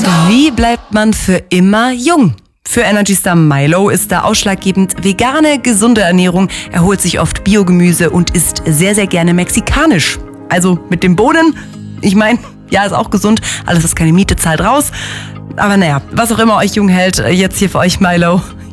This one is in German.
Wie bleibt man für immer jung? Für Energy Star Milo ist da ausschlaggebend vegane, gesunde Ernährung. Er holt sich oft Biogemüse und isst sehr, sehr gerne mexikanisch. Also mit dem Bohnen, ich meine, ja, ist auch gesund, alles, was keine Miete zahlt, raus. Aber naja, was auch immer euch jung hält, jetzt hier für euch Milo.